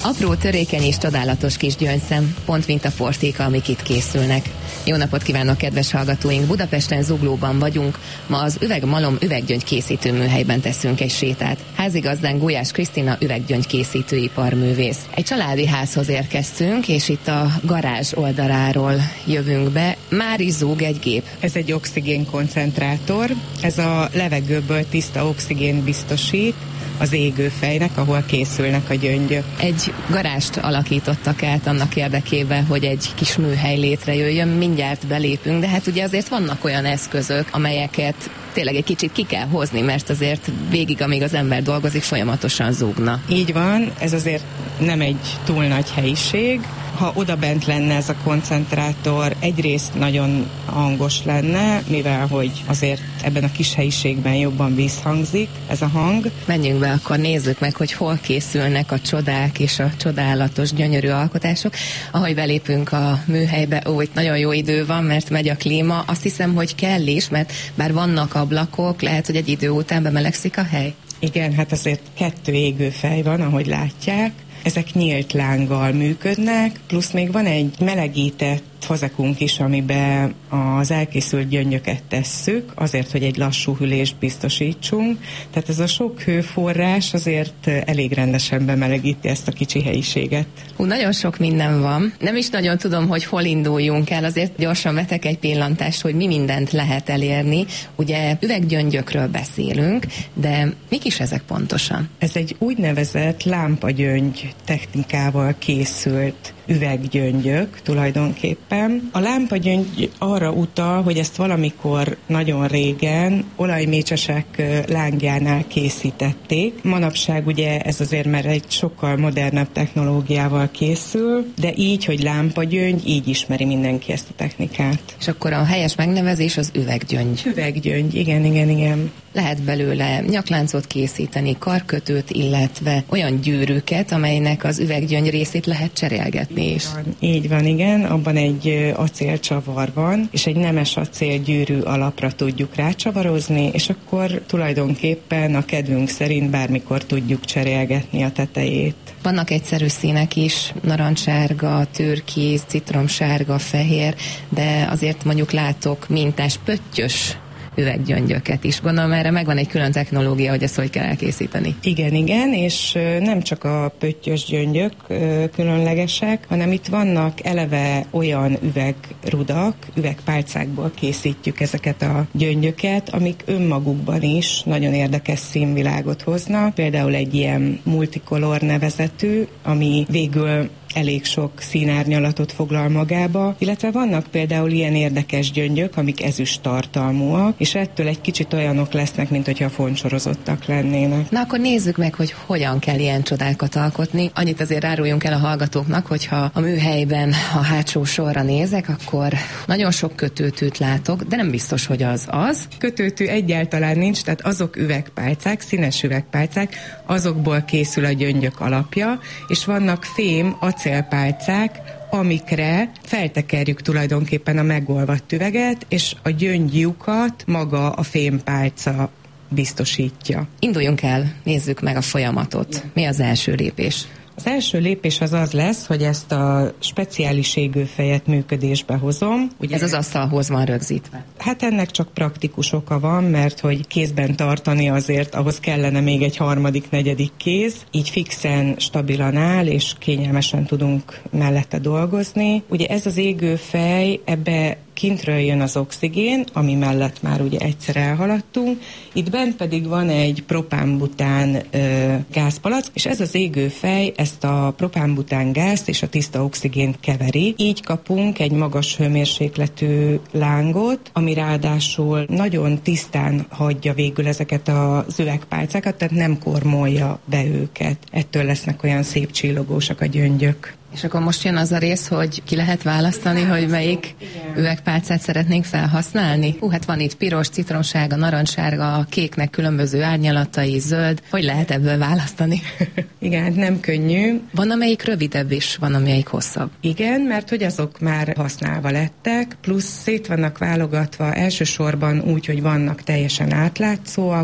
Apró, törékeny és csodálatos kis gyöngyszem, pont mint a portéka, amik itt készülnek. Jó napot kívánok, kedves hallgatóink! Budapesten, Zuglóban vagyunk. Ma az Üvegmalom üveggyöngy készítő műhelyben teszünk egy sétát. Házigazdán Gulyás Krisztina üveggyöngy készítő iparművész. Egy családi házhoz érkeztünk, és itt a garázs oldaláról jövünk be. Már is zúg egy gép. Ez egy oxigénkoncentrátor. Ez a levegőből tiszta oxigént biztosít az égőfejnek, ahol készülnek a gyöngyök. Egy garást alakítottak át annak érdekében, hogy egy kis műhely létrejöjjön. Mindjárt belépünk, de hát ugye azért vannak olyan eszközök, amelyeket tényleg egy kicsit ki kell hozni, mert azért végig, amíg az ember dolgozik, folyamatosan zúgna. Így van, ez azért nem egy túl nagy helyiség. Ha odabent lenne ez a koncentrátor, egyrészt nagyon hangos lenne, mivel hogy azért ebben a kis helyiségben jobban visszhangzik ez a hang. Menjünk be, akkor nézzük meg, hogy hol készülnek a csodák és a csodálatos, gyönyörű alkotások. Ahogy belépünk a műhelybe, itt nagyon jó idő van, mert megy a klíma. Azt hiszem, hogy kell is, mert bár vannak ablakok, lehet, hogy egy idő után bemelegszik a hely. Igen, hát azért 2 égőfej van, ahogy látják. Ezek nyílt lánggal működnek, plusz még van egy melegített fazekunk is, amiben az elkészült gyöngyöket tesszük, azért, hogy egy lassú hűlést biztosítsunk. Tehát ez a sok hőforrás azért elég rendesen bemelegíti ezt a kicsi helyiséget. Nagyon sok minden van. Nem is nagyon tudom, hogy hol induljunk el, azért gyorsan vetek egy pillantást, hogy mi mindent lehet elérni. Ugye üveggyöngyökről beszélünk, de mik is ezek pontosan? Ez egy úgynevezett lámpagyöngy technikával készült üveggyöngyök tulajdonképpen. A lámpagyöngy arra utal, hogy ezt valamikor nagyon régen olajmécsesek lángjánál készítették. Manapság ugye ez azért már egy sokkal modernebb technológiával készül, de így, hogy lámpagyöngy, így ismeri mindenki ezt a technikát. És akkor a helyes megnevezés az üveggyöngy. Üveggyöngy, igen. Lehet belőle nyakláncot készíteni, karkötőt, illetve olyan gyűrűket, amelynek az üveggyöngy részét lehet cserélgetni is. Így van, igen. Abban egy acélcsavar van, és egy nemes acélgyűrű alapra tudjuk rácsavarozni, és akkor tulajdonképpen a kedvünk szerint bármikor tudjuk cserélgetni a tetejét. Vannak egyszerű színek is, narancssárga, türkiz, citromsárga, fehér, de azért mondjuk látok mintás, pöttyös üveggyöngyöket is. Gondolom, erre megvan egy külön technológia, hogy ezt hogy kell elkészíteni. Igen, és nem csak a pöttyös gyöngyök különlegesek, hanem itt vannak eleve olyan üvegrudak, üvegpálcákból készítjük ezeket a gyöngyöket, amik önmagukban is nagyon érdekes színvilágot hoznak. Például egy ilyen multicolor nevezetű, ami végül elég sok színárnyalatot foglal magába, illetve vannak például ilyen érdekes gyöngyök, amik ezüst tartalmúak, és ettől egy kicsit olyanok lesznek, mint hogyha foncsorozottak lennének. Na akkor nézzük meg, hogy hogyan kell ilyen csodákat alkotni. Annyit azért áruljunk el a hallgatóknak, hogyha a műhelyben a hátsó sorra nézek, akkor nagyon sok kötőtűt látok, de nem biztos, hogy az. Kötőtű egyáltalán nincs, tehát azok üvegpálcák, színes üvegpálcák, azokból készül a gyöngyök alapja, és vannak fém, acélpálcák, amikre feltekerjük tulajdonképpen a megolvadt üveget, és a gyöngylyukat maga a fémpálca biztosítja. Induljunk el, nézzük meg a folyamatot. Mi az első lépés? Az első lépés az lesz, hogy ezt a speciális égőfejet működésbe hozom. Ugye ez az asztalhoz van rögzítve? Hát ennek csak praktikus oka van, mert hogy kézben tartani azért ahhoz kellene még egy 3., 4. kéz. Így fixen, stabilan áll, és kényelmesen tudunk mellette dolgozni. Ugye ez az égőfej, ebbe kintről jön az oxigén, ami mellett már ugye egyszer elhaladtunk. Itt bent pedig van egy propánbután gázpalack, és ez az égőfej ezt a propánbután gázt és a tiszta oxigént keveri. Így kapunk egy magas hőmérsékletű lángot, ami ráadásul nagyon tisztán hagyja végül ezeket az üvegpálcákat, tehát nem kormolja be őket. Ettől lesznek olyan szép csillogósak a gyöngyök. És akkor most jön az a rész, hogy ki lehet választani, hogy melyik üvegpálcát szeretnénk felhasználni? Hát van itt piros, citromsárga, narancssárga, a kéknek különböző árnyalatai, zöld. Hogy lehet ebből választani? Igen, nem könnyű. Van amelyik rövidebb is, van amelyik hosszabb. Igen, mert hogy azok már használva lettek, plusz szét vannak válogatva elsősorban úgy, hogy vannak teljesen átlátszóak,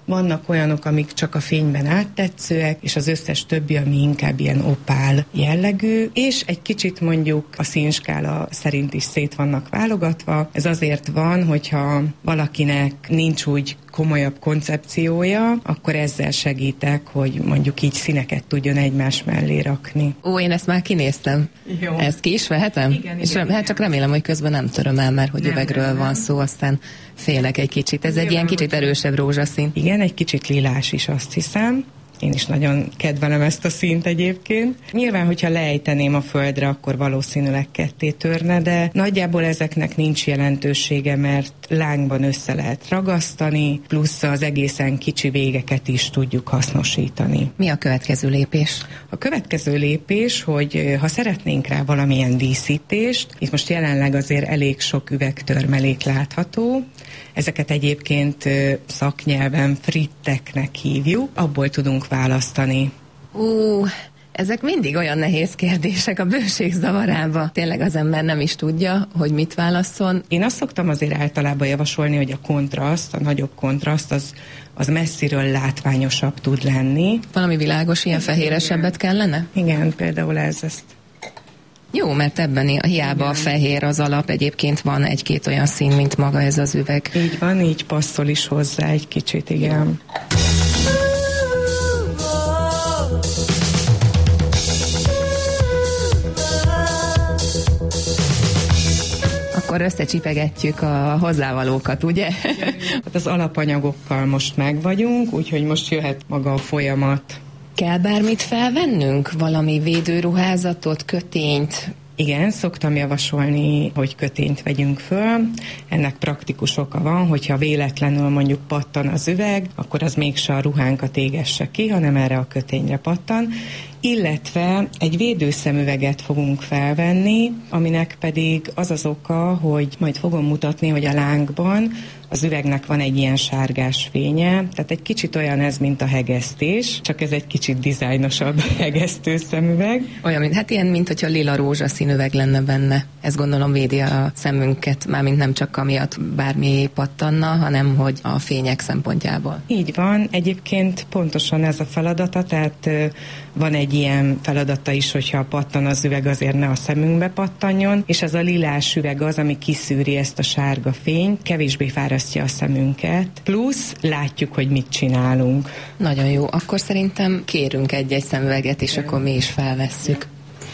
vannak olyanok, amik csak a fényben áttetszőek, és az összes többi, ami inkább ilyen opál jellegű, és egy kicsit mondjuk a színskála szerint is szét vannak válogatva. Ez azért van, hogyha valakinek nincs úgy komolyabb koncepciója, akkor ezzel segítek, hogy mondjuk így színeket tudjon egymás mellé rakni. Ó, én ezt már kinéztem. Jó. Ezt ki is vehetem? Igen, és igen, hát csak remélem, hogy közben nem töröm el, mert hogy üvegről van szó, aztán félek egy kicsit. Ez egy ilyen kicsit erősebb rózsaszín. Igen, egy kicsit lilás is, azt hiszem. Én is nagyon kedvelem ezt a színt egyébként. Nyilván, hogyha leejteném a földre, akkor valószínűleg ketté törne, de nagyjából ezeknek nincs jelentősége, mert lángban össze lehet ragasztani, plusz az egészen kicsi végeket is tudjuk hasznosítani. Mi a következő lépés? A következő lépés, hogy ha szeretnénk rá valamilyen díszítést, itt most jelenleg azért elég sok üvegtörmelék látható, ezeket egyébként szaknyelven fritteknek hívjuk, abból tudunk választani. Ezek mindig olyan nehéz kérdések a bőség zavarába. Tényleg az ember nem is tudja, hogy mit válasszon. Én azt szoktam azért általában javasolni, hogy a kontraszt, a nagyobb kontraszt, az messziről látványosabb tud lenni. Valami világos, ilyen fehéresebbet kellene? Igen, például ezt. Jó, mert ebben hiába a fehér az alap, egyébként van egy-két olyan szín, mint maga ez az üveg. Így van, így passzol is hozzá egy kicsit, igen. Akkor összecsipegetjük a hozzávalókat, ugye? Hát az alapanyagokkal most megvagyunk, úgyhogy most jöhet maga a folyamat. Kell bármit felvennünk? Valami védőruházatot, kötényt? Igen, szoktam javasolni, hogy kötényt vegyünk föl. Ennek praktikus oka van, hogyha véletlenül mondjuk pattan az üveg, akkor az mégse a ruhánkat égesse ki, hanem erre a kötényre pattan. Illetve egy védőszemüveget fogunk felvenni, aminek pedig az az oka, hogy majd fogom mutatni, hogy a lángban az üvegnek van egy ilyen sárgás fénye, tehát egy kicsit olyan ez, mint a hegesztés, csak ez egy kicsit dizájnosabb hegesztőszemüveg. Olyan, hát ilyen, mint hogyha lila rózsaszín üveg lenne benne. Ez gondolom védi a szemünket, mármint nem csak amiatt bármi pattanna, hanem hogy a fények szempontjából. Így van, egyébként pontosan ez a feladata, tehát van egy ilyen feladata is, hogyha pattan az üveg, azért ne a szemünkbe pattanjon, és ez a lilás üveg az, ami kiszűri ezt a sárga fényt, kevésbé fárasztja a szemünket, plusz látjuk, hogy mit csinálunk. Nagyon jó, akkor szerintem kérünk egy-egy szemüveget, és akkor mi is felvesszük.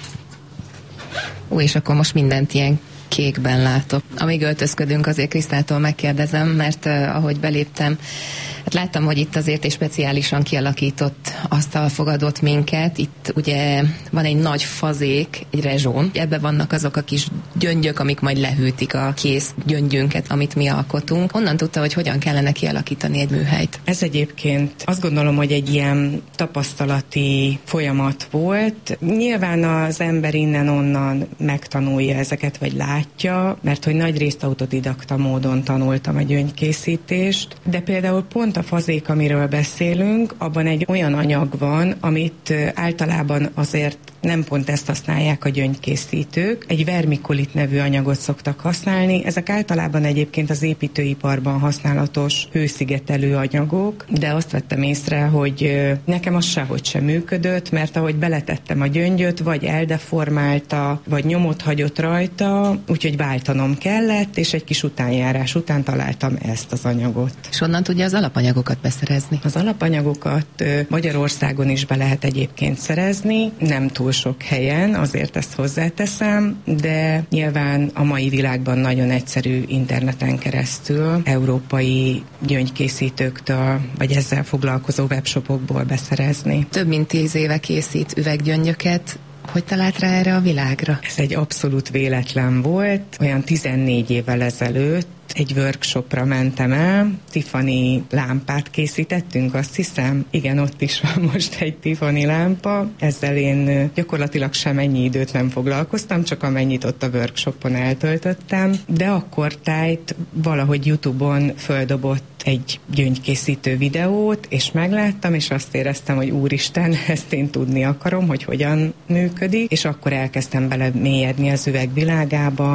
És akkor most mindent ilyen kékben látok. Amíg öltözködünk, azért Krisztától megkérdezem, mert ahogy beléptem, hát láttam, hogy itt azért egy speciálisan kialakított asztal fogadott minket. Itt ugye van egy nagy fazék, egy rezsón. Ebben vannak azok a kis gyöngyök, amik majd lehűtik a kész gyöngyünket, amit mi alkotunk. Honnan tudta, hogy hogyan kellene kialakítani egy műhelyt? Ez egyébként azt gondolom, hogy egy ilyen tapasztalati folyamat volt. Nyilván az ember innen-onnan megtanulja ezeket, vagy látja, mert hogy nagyrészt autodidakta módon tanultam a gyöngykészítést, de például pont a fazék, amiről beszélünk, abban egy olyan anyag van, amit általában azért nem pont ezt használják a gyöngykészítők. Egy vermikulit nevű anyagot szoktak használni. Ezek általában egyébként az építőiparban használatos hőszigetelő anyagok, de azt vettem észre, hogy nekem az sehogy sem működött, mert ahogy beletettem a gyöngyöt, vagy eldeformálta, vagy nyomot hagyott rajta, úgyhogy váltanom kellett, és egy kis utánjárás után találtam ezt az anyagot. És onnan tudja az alapanyagokat beszerezni? Az alapanyagokat Magyarországon is be lehet egyébként szerezni, nem túl sok helyen, azért ezt hozzáteszem, de nyilván a mai világban nagyon egyszerű interneten keresztül európai gyöngykészítőktől, vagy ezzel foglalkozó webshopokból beszerezni. Több mint 10 éve készít üveggyöngyöket. Hogy talált rá erre a világra? Ez egy abszolút véletlen volt. Olyan 14 évvel ezelőtt egy workshopra mentem el, Tiffany lámpát készítettünk, azt hiszem. Igen, ott is van most egy Tiffany lámpa. Ezzel én gyakorlatilag semennyi időt nem foglalkoztam, csak amennyit ott a workshopon eltöltöttem. De akkor tájt valahogy YouTube-on földobott egy gyöngykészítő videót, és megláttam, és azt éreztem, hogy úristen, ezt én tudni akarom, hogy hogyan működik, és akkor elkezdtem belemélyedni az üvegvilágába,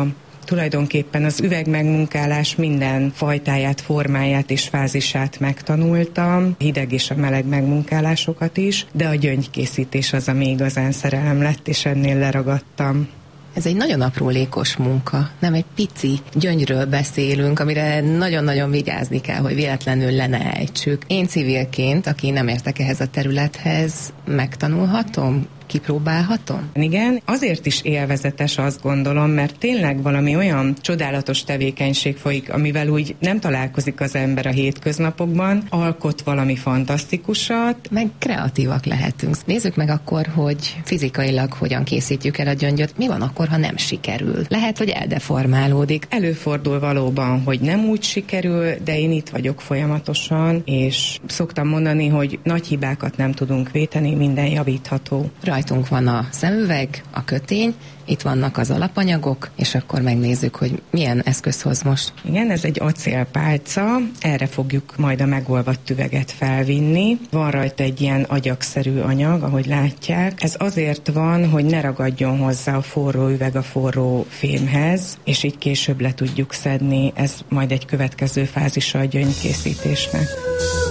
Tulajdonképpen az üvegmegmunkálás minden fajtáját, formáját és fázisát megtanultam, hideg és a meleg megmunkálásokat is, de a gyöngykészítés az, ami igazán szerelem lett, és ennél leragadtam. Ez egy nagyon aprólékos munka, nem egy pici gyöngyről beszélünk, amire nagyon-nagyon vigyázni kell, hogy véletlenül le ne ejtsük. Én civilként, aki nem értek ehhez a területhez, megtanulhatom? Kipróbálhatom? Igen, azért is élvezetes, azt gondolom, mert tényleg valami olyan csodálatos tevékenység folyik, amivel úgy nem találkozik az ember a hétköznapokban, alkot valami fantasztikusat. Meg kreatívak lehetünk. Nézzük meg akkor, hogy fizikailag hogyan készítjük el a gyöngyöt. Mi van akkor, ha nem sikerül? Lehet, hogy eldeformálódik. Előfordul valóban, hogy nem úgy sikerül, de én itt vagyok folyamatosan, és szoktam mondani, hogy nagy hibákat nem tudunk véteni, minden javítható. Rajtunk van a szemüveg, a kötény, itt vannak az alapanyagok, és akkor megnézzük, hogy milyen eszköz hoz most. Igen, ez egy acélpálca, erre fogjuk majd a megolvadt üveget felvinni. Van rajta egy ilyen agyagszerű anyag, ahogy látják. Ez azért van, hogy ne ragadjon hozzá a forró üveg a forró fémhez, és így később le tudjuk szedni. Ez majd egy következő fázisa a gyöngykészítésnek.